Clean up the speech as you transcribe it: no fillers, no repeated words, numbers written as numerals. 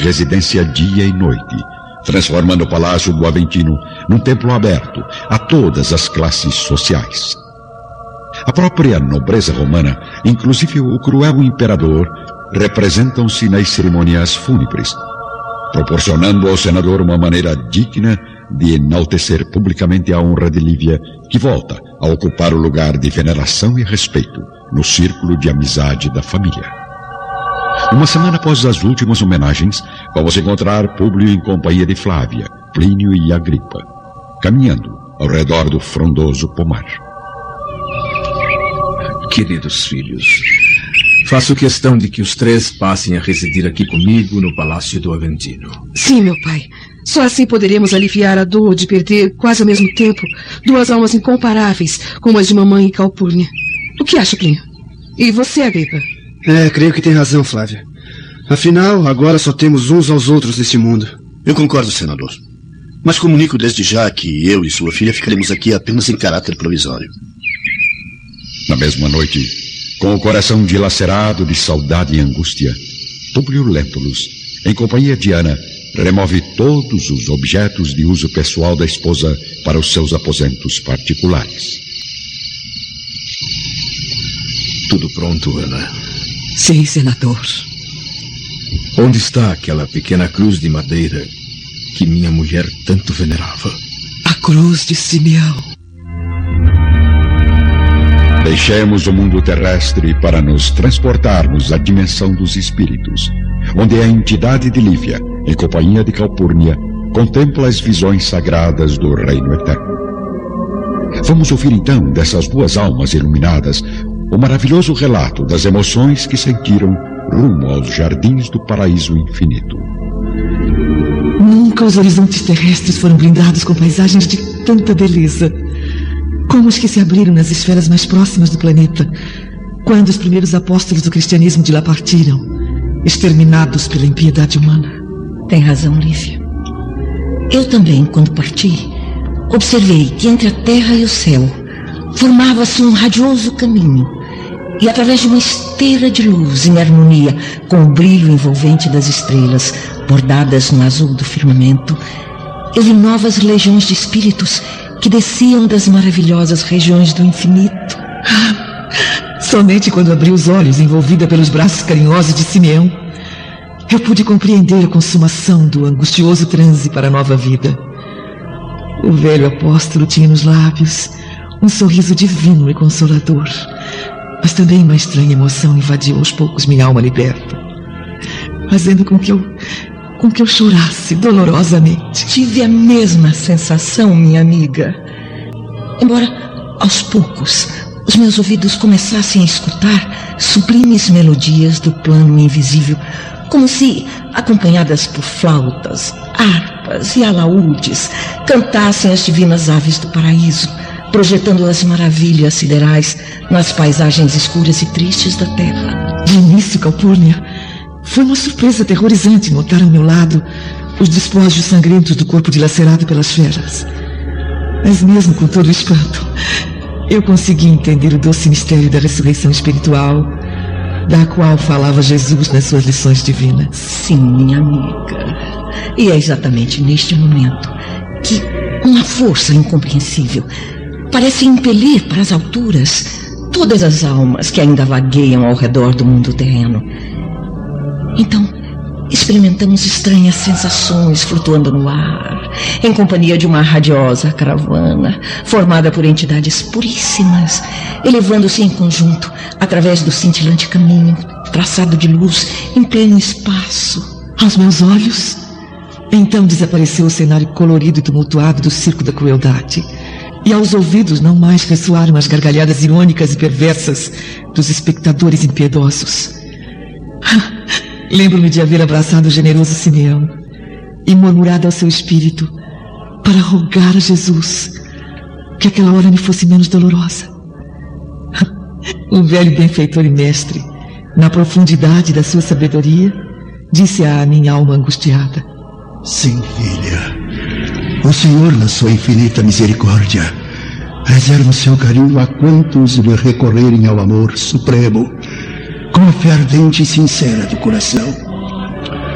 residência dia e noite, transformando o Palácio do Aventino num templo aberto a todas as classes sociais. A própria nobreza romana, inclusive o cruel imperador, representam-se nas cerimônias fúnebres, proporcionando ao senador uma maneira digna de enaltecer publicamente a honra de Lívia, que volta a ocupar o lugar de veneração e respeito no círculo de amizade da família. Uma semana após as últimas homenagens, vamos encontrar Públio em companhia de Flávia, Plínio e Agripa, caminhando ao redor do frondoso pomar. Queridos filhos, faço questão de que os três passem a residir aqui comigo no Palácio do Aventino. Sim, meu pai. Só assim poderemos aliviar a dor de perder, quase ao mesmo tempo, duas almas incomparáveis, como as de mamãe e Calpurnia. O que acha, Plínio? E você, Agripa? Creio que tem razão, Flávia. Afinal, agora só temos uns aos outros neste mundo. Eu concordo, senador. Mas comunico desde já que eu e sua filha ficaremos aqui apenas em caráter provisório. Na mesma noite, com o coração dilacerado de saudade e angústia, Públio Lentulus, em companhia de Ana, remove todos os objetos de uso pessoal da esposa para os seus aposentos particulares. Tudo pronto, Ana? Sim, senador. Onde está aquela pequena cruz de madeira que minha mulher tanto venerava? A cruz de Simeão. Deixemos o mundo terrestre para nos transportarmos à dimensão dos espíritos, onde a entidade de Lívia, em companhia de Calpurnia, contempla as visões sagradas do reino eterno. Vamos ouvir então dessas duas almas iluminadas o maravilhoso relato das emoções que sentiram rumo aos jardins do paraíso infinito. Nunca os horizontes terrestres foram blindados com paisagens de tanta beleza como os que se abriram nas esferas mais próximas do planeta, quando os primeiros apóstolos do cristianismo de lá partiram, exterminados pela impiedade humana. Tem razão, Lívia. Eu também, quando parti, observei que entre a terra e o céu formava-se um radioso caminho, e através de uma esteira de luz em harmonia com o brilho envolvente das estrelas bordadas no azul do firmamento, eu vi novas legiões de espíritos que desciam das maravilhosas regiões do infinito. Somente quando abri os olhos, envolvida pelos braços carinhosos de Simeão, eu pude compreender a consumação do angustioso transe para a nova vida. O velho apóstolo tinha nos lábios um sorriso divino e consolador, mas também uma estranha emoção invadiu aos poucos minha alma liberta, fazendo com que eu chorasse dolorosamente. Tive a mesma sensação, minha amiga. Embora, aos poucos, os meus ouvidos começassem a escutar sublimes melodias do plano invisível, como se, acompanhadas por flautas, harpas e alaúdes, cantassem as divinas aves do paraíso, projetando as maravilhas siderais nas paisagens escuras e tristes da terra. De início, Calpurnia, foi uma surpresa aterrorizante notar ao meu lado os despojos sangrentos do corpo dilacerado pelas feras. Mas mesmo com todo o espanto, eu consegui entender o doce mistério da ressurreição espiritual, da qual falava Jesus nas suas lições divinas. Sim, minha amiga. E é exatamente neste momento que uma força incompreensível parece impelir para as alturas todas as almas que ainda vagueiam ao redor do mundo terreno. Então, experimentamos estranhas sensações flutuando no ar, em companhia de uma radiosa caravana, formada por entidades puríssimas, elevando-se em conjunto através do cintilante caminho, traçado de luz em pleno espaço. Aos meus olhos, então desapareceu o cenário colorido e tumultuado do circo da crueldade, e aos ouvidos não mais ressoaram as gargalhadas irônicas e perversas dos espectadores impiedosos. Lembro-me de haver abraçado o generoso Simeão e murmurado ao seu espírito para rogar a Jesus que aquela hora me fosse menos dolorosa. O velho benfeitor e mestre, na profundidade da sua sabedoria, disse à minha alma angustiada: Sim, filha. O Senhor, na sua infinita misericórdia, reserva o seu carinho a quantos lhe recorrerem ao amor supremo, com a fé ardente e sincera do coração.